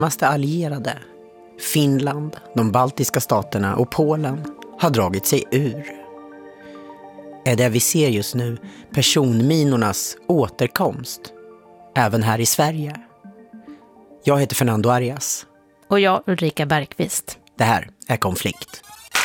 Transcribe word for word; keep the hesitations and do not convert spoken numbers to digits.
närmaste allierade, Finland, de baltiska staterna och Polen, har dragit sig ur. Är det vi ser just nu personminornas återkomst, även här i Sverige? Jag heter Fernando Arias. Och jag, Ulrika Bergqvist. Det här är Konflikt.